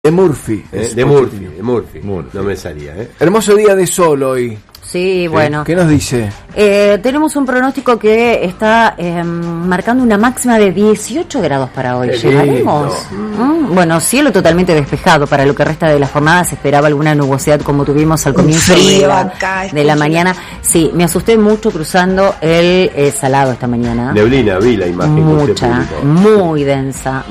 De Murphy. De Murphy. No me salía, Hermoso día de sol hoy. Sí, bueno. ¿Qué nos dice? Tenemos un pronóstico que está marcando una máxima de 18 grados para hoy. ¿Llegaremos? Bueno, cielo totalmente despejado. Para lo que resta de la jornada se esperaba alguna nubosidad como tuvimos al comienzo de la mañana. Sí, me asusté mucho cruzando el Salado esta mañana. Neblina, vi la imagen. Mucha, muy densa.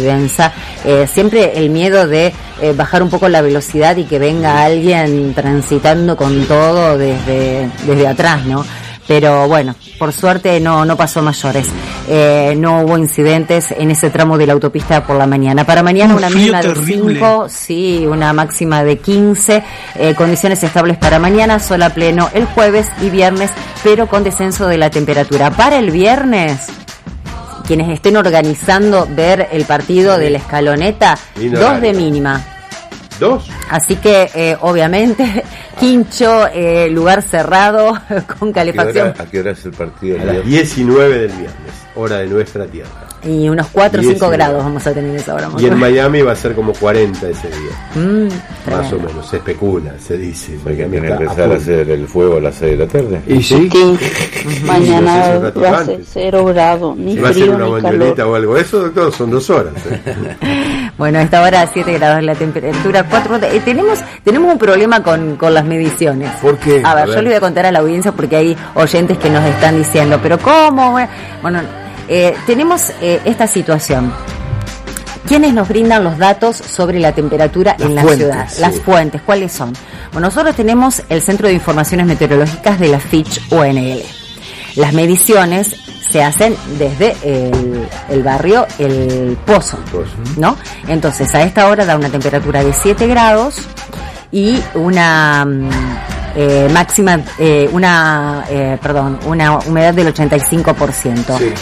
Siempre el miedo de bajar un poco la velocidad y que venga alguien transitando con todo desde atrás, ¿no? Pero bueno, por suerte no pasó mayores. No hubo incidentes en ese tramo de la autopista por la mañana. Para mañana una mínima de 5, sí, una máxima de 15. Condiciones estables para mañana, sol a pleno el jueves y viernes, pero con descenso de la temperatura. Para el viernes, quienes estén organizando ver el partido de la Escaloneta, 2 de mínima. 2. Así que, obviamente, quincho, lugar cerrado, con calefacción. ¿A qué hora es el partido? A las 19 del viernes, hora de nuestra tierra. Y unos 4 o 5 grados vamos a tener esa hora. Y en Miami va a ser como 40 ese día. Más o menos, se especula, se dice. Hay que empezar a hacer el fuego a las 6 de la tarde. ¿Y sí? Mañana va a ser 0 grados, ni si va a ser frío una ni bañoneta calor. o algo, eso doctor, son 2 horas. Bueno, a esta hora 7 grados la temperatura, 4. Tenemos un problema con las mediciones. ¿Por qué? A ver, yo le voy a contar a la audiencia porque hay oyentes que nos están diciendo, pero ¿cómo? Bueno, tenemos esta situación. ¿Quiénes nos brindan los datos sobre la temperatura en la ciudad? Sí. Las fuentes, ¿cuáles son? Bueno, nosotros tenemos el Centro de Informaciones Meteorológicas de la Fitch UNL. Las mediciones se hacen desde el barrio El Pozo, ¿no? Entonces, a esta hora da una temperatura de 7 grados y una máxima, una humedad del 85%. Sí.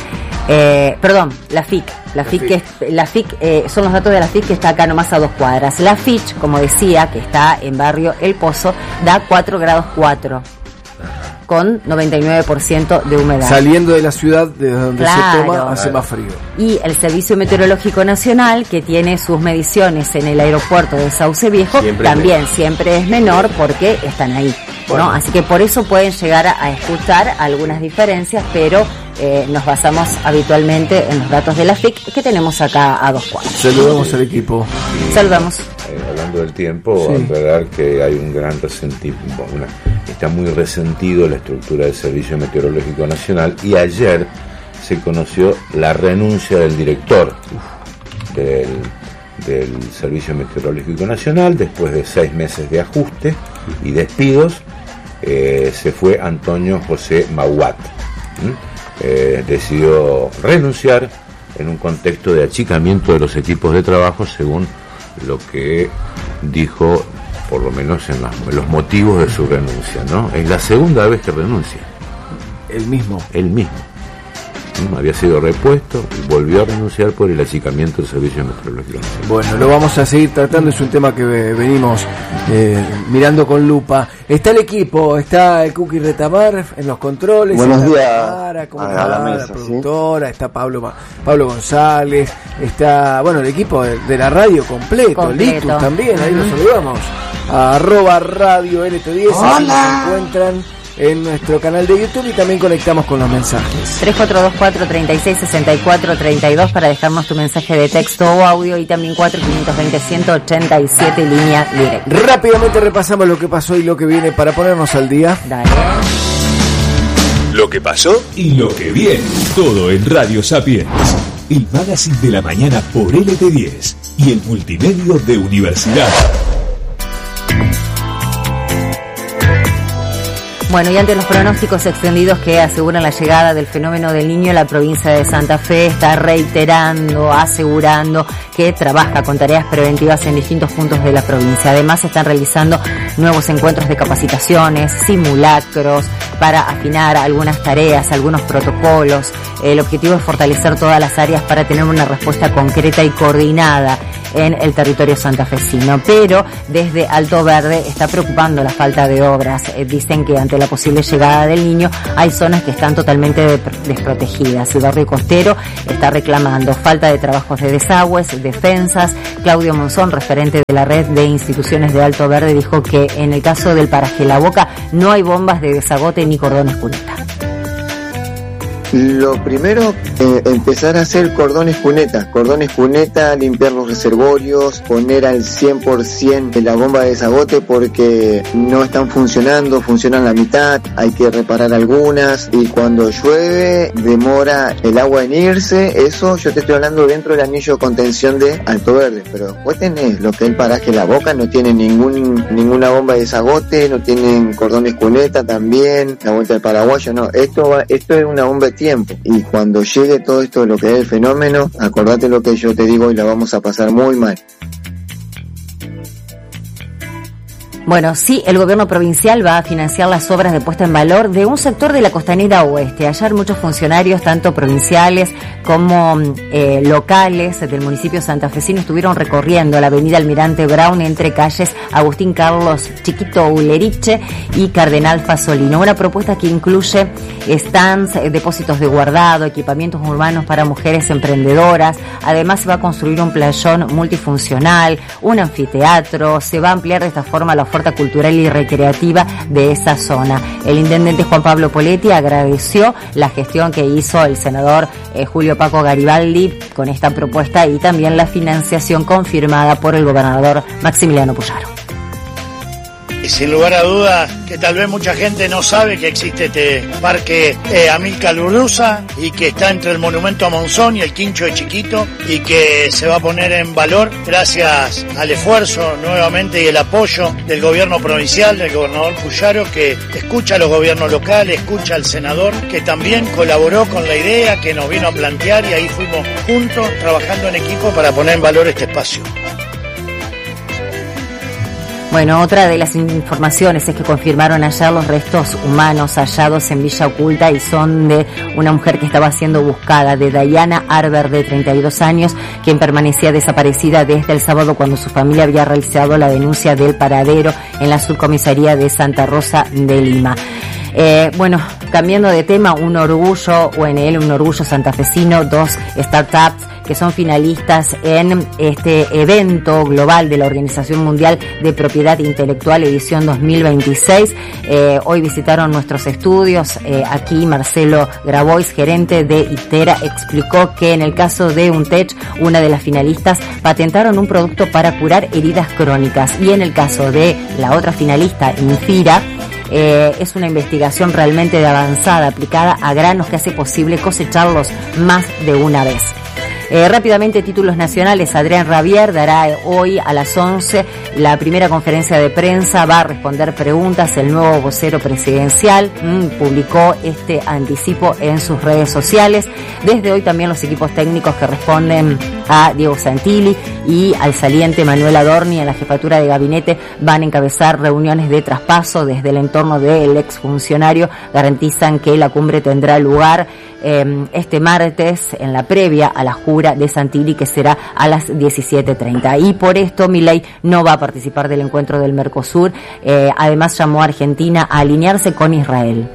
La FIC son los datos de la FIC que está acá nomás a 2 cuadras. La Fitch, como decía, que está en barrio El Pozo, da 4 grados 4. Con 99% de humedad. Saliendo de la ciudad de donde se toma, hace más frío. Y el Servicio Meteorológico Nacional, que tiene sus mediciones en el aeropuerto de Sauce Viejo, siempre es menor porque están ahí, ¿no? Así que por eso pueden llegar a escuchar algunas diferencias, pero nos basamos habitualmente en los datos de la FIC que tenemos acá a 2 cuadras. Saludamos al equipo. Saludamos. Hablando del tiempo, aclarar que hay un gran resentimiento, está muy resentido la estructura del Servicio Meteorológico Nacional, y ayer se conoció la renuncia del director del Servicio Meteorológico Nacional. Después de 6 meses de ajuste y despidos, se fue Antonio José Mauat. Decidió renunciar en un contexto de achicamiento de los equipos de trabajo, según lo que dijo, por lo menos en los motivos de su renuncia, ¿no? Es la segunda vez que renuncia. El mismo. Había sido repuesto y volvió a renunciar por el achicamiento del Servicio Meteorológico Nacional. Bueno, lo vamos a seguir tratando, es un tema que venimos mirando con lupa. Está el equipo, está el Cookie Retamar en los controles. Buenos días la productora, ¿sí? Está Pablo González, está, el equipo de la radio completo. Litus también, ahí los saludamos. @Radio LT10, ahí nos encuentran en nuestro canal de YouTube y también conectamos con los mensajes. 3424-3664-32 para dejarnos tu mensaje de texto o audio, y también 4520-187 línea directa. Rápidamente repasamos lo que pasó y lo que viene para ponernos al día. Dale. Lo que pasó y lo que viene. Todo en Radio Sapiens. El magazine de la mañana por LT10 y el multimedio de Universidad. Bueno, y ante los pronósticos extendidos que aseguran la llegada del fenómeno del Niño, la provincia de Santa Fe está asegurando que trabaja con tareas preventivas en distintos puntos de la provincia. Además, se están realizando nuevos encuentros de capacitaciones, simulacros, para afinar algunas tareas, algunos protocolos. El objetivo es fortalecer todas las áreas para tener una respuesta concreta y coordinada en el territorio santafesino. Pero desde Alto Verde está preocupando la falta de obras. Dicen que ante la posible llegada del Niño hay zonas que están totalmente desprotegidas. El barrio costero está reclamando falta de trabajos de desagües, defensas. Claudio Monzón, referente de la red de instituciones de Alto Verde, dijo que en el caso del paraje La Boca no hay bombas de desagote ni cordones cuneta. Lo primero, empezar a hacer cordones cuneta, limpiar los reservorios, poner al 100% la bomba de desagote porque no están funcionando, funcionan la mitad, hay que reparar algunas y cuando llueve demora el agua en irse. Eso yo te estoy hablando dentro del anillo de contención de Alto Verde, pero después tenés lo que es el paraje La Boca, no tiene ninguna bomba de desagote, no tienen cordones cuneta también, la vuelta del paraguayo, no, esto es una bomba de tiempo, y cuando llegue todo esto de lo que es el fenómeno, acordate lo que yo te digo y la vamos a pasar muy mal. Bueno, sí, el gobierno provincial va a financiar las obras de puesta en valor de un sector de la costanera oeste. Ayer muchos funcionarios, tanto provinciales como locales del municipio santafesino, estuvieron recorriendo la avenida Almirante Brown entre calles Agustín Carlos Chiquito Uleriche y Cardenal Fasolino. Una propuesta que incluye stands, depósitos de guardado, equipamientos urbanos para mujeres emprendedoras. Además se va a construir un playón multifuncional, un anfiteatro. Se va a ampliar de esta forma la oferta cultural y recreativa de esa zona. El intendente Juan Pablo Poletti agradeció la gestión que hizo el senador Julio Paco Garibaldi con esta propuesta y también la financiación confirmada por el gobernador Maximiliano Puyaro. Y sin lugar a dudas que tal vez mucha gente no sabe que existe este parque Amílcar Urruza y que está entre el monumento a Monzón y el Quincho de Chiquito y que se va a poner en valor gracias al esfuerzo nuevamente y el apoyo del gobierno provincial, del gobernador Puyaro, que escucha a los gobiernos locales, escucha al senador, que también colaboró con la idea que nos vino a plantear y ahí fuimos juntos trabajando en equipo para poner en valor este espacio. Bueno, otra de las informaciones es que confirmaron ayer los restos humanos hallados en Villa Oculta y son de una mujer que estaba siendo buscada, de Dayana Arber, de 32 años, quien permanecía desaparecida desde el sábado cuando su familia había realizado la denuncia del paradero en la subcomisaría de Santa Rosa de Lima. Bueno, cambiando de tema, un orgullo UNL, un orgullo santafesino, 2 startups que son finalistas en este evento global de la Organización Mundial de Propiedad Intelectual edición 2026. Hoy visitaron nuestros estudios. Aquí Marcelo Grabois, gerente de Itera, explicó que en el caso de Untech, una de las finalistas, patentaron un producto para curar heridas crónicas, y en el caso de la otra finalista, Infira, es una investigación realmente de avanzada aplicada a granos que hace posible cosecharlos más de una vez. Rápidamente, títulos nacionales. Adrián Rabier dará hoy a las 11 la primera conferencia de prensa, va a responder preguntas. El nuevo vocero presidencial publicó este anticipo en sus redes sociales. Desde hoy también los equipos técnicos que responden a Diego Santilli y al saliente Manuel Adorni en la jefatura de gabinete van a encabezar reuniones de traspaso desde el entorno del exfuncionario. Garantizan que la cumbre tendrá lugar este martes en la previa a la jura de Santilli, que será a las 17:30. Y por esto Milei no va a participar del encuentro del Mercosur. Además llamó a Argentina a alinearse con Israel.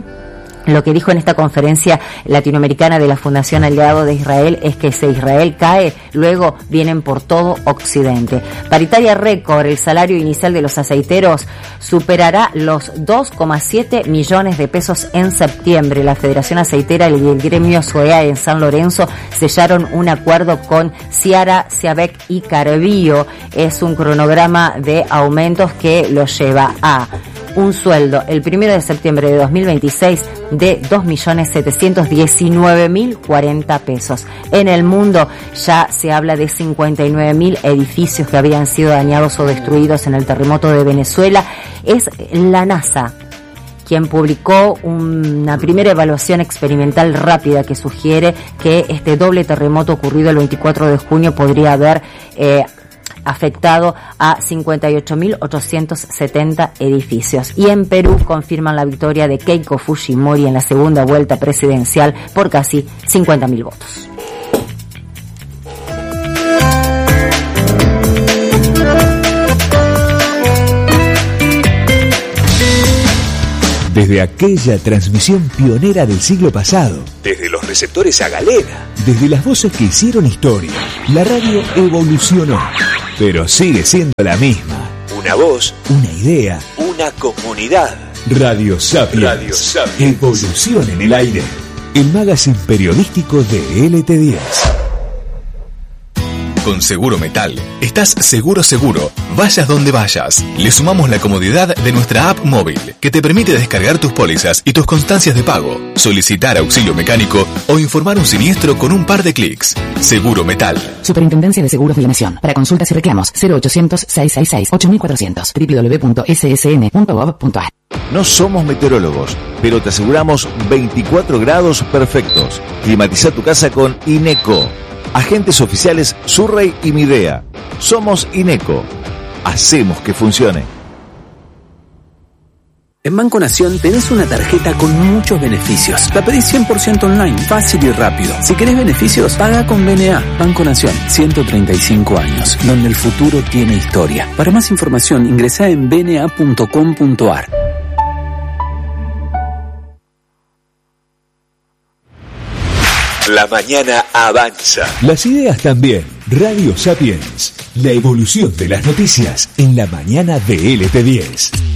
Lo que dijo en esta conferencia latinoamericana de la Fundación Aliado de Israel es que si Israel cae, luego vienen por todo Occidente. Paritaria récord, el salario inicial de los aceiteros superará los 2,7 millones de pesos en septiembre. La Federación Aceitera y el gremio SOEA en San Lorenzo sellaron un acuerdo con Ciara, Ciabec y Carbío. Es un cronograma de aumentos que lo lleva a un sueldo el 1 de septiembre de 2026 de 2.719.040 pesos. En el mundo ya se habla de 59.000 edificios que habían sido dañados o destruidos en el terremoto de Venezuela. Es la NASA quien publicó una primera evaluación experimental rápida que sugiere que este doble terremoto ocurrido el 24 de junio podría haber afectado a 58.870 edificios. Y en Perú confirman la victoria de Keiko Fujimori en la segunda vuelta presidencial por casi 50.000 votos. Desde aquella transmisión pionera del siglo pasado. Desde los receptores a galena. Desde las voces que hicieron historia. La radio evolucionó, pero sigue siendo la misma. Una voz, una idea, una comunidad. Radio Sapiens. Radio Sapiens. Evolución en el aire. El magazine periodístico de LT10. Con Seguro Metal, estás seguro, vayas donde vayas. Le sumamos la comodidad de nuestra app móvil, que te permite descargar tus pólizas y tus constancias de pago, solicitar auxilio mecánico o informar un siniestro con un par de clics. Seguro Metal. Superintendencia de Seguros de la Nación. Para consultas y reclamos, 0800-666-8400, www.ssn.gov.ar. No somos meteorólogos, pero te aseguramos 24 grados perfectos. Climatiza tu casa con INECO. Agentes oficiales Surrey y Midea. Somos INECO. Hacemos que funcione. En Banco Nación tenés una tarjeta con muchos beneficios. La pedís 100% online, fácil y rápido. Si querés beneficios, paga con BNA. Banco Nación, 135 años, donde el futuro tiene historia. Para más información, ingresá en bna.com.ar. La mañana avanza. Las ideas también. Radio Sapiens. La evolución de las noticias en la mañana de LT10.